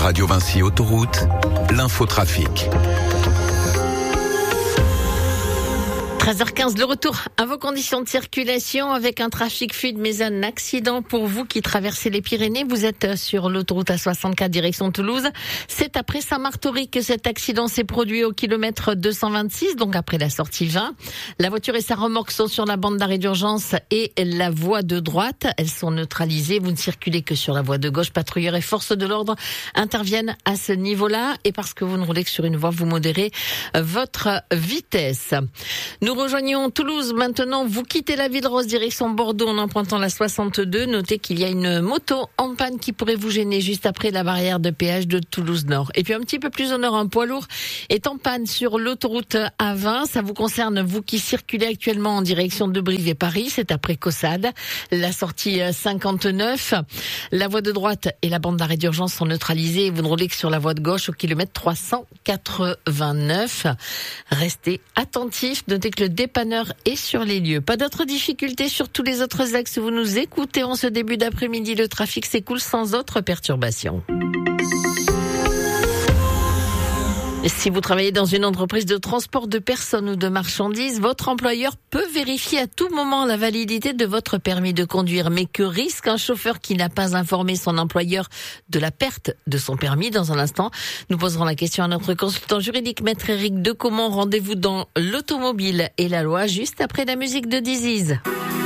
Radio Vinci Autoroute, l'infotrafic. 13h15, le retour à vos conditions de circulation avec un trafic fluide mais un accident pour vous qui traversez les Pyrénées. Vous êtes sur l'autoroute A64 direction Toulouse. C'est après Saint-Martory que cet accident s'est produit au kilomètre 226, donc après la sortie 20. La voiture et sa remorque sont sur la bande d'arrêt d'urgence et la voie de droite. Elles sont neutralisées. Vous ne circulez que sur la voie de gauche. Patrouilleurs et forces de l'ordre interviennent à ce niveau-là. Et parce que vous ne roulez que sur une voie, vous modérez votre vitesse. Nous rejoignons Toulouse maintenant. Vous quittez la Ville Rose direction Bordeaux en empruntant la 62. Notez qu'il y a une moto en panne qui pourrait vous gêner juste après la barrière de péage de Toulouse Nord. Et puis un petit peu plus au nord, un poids lourd est en panne sur l'autoroute A20. Ça vous concerne, vous qui circulez actuellement en direction de Brive et Paris. C'est après Caussade, la sortie 59. La voie de droite et la bande d'arrêt d'urgence sont neutralisées. Vous ne roulez que sur la voie de gauche au kilomètre 389. Restez attentifs. Notez que le dépanneur est sur les lieux. Pas d'autres difficultés sur tous les autres axes. Vous nous écoutez en ce début d'après-midi. Le trafic s'écoule sans autre perturbation. Si vous travaillez dans une entreprise de transport de personnes ou de marchandises, votre employeur peut vérifier à tout moment la validité de votre permis de conduire. Mais que risque un chauffeur qui n'a pas informé son employeur de la perte de son permis? Dans un instant, nous poserons la question à notre consultant juridique, Maître Éric Decomont. Rendez-vous dans l'automobile et la loi juste après la musique de Diziz.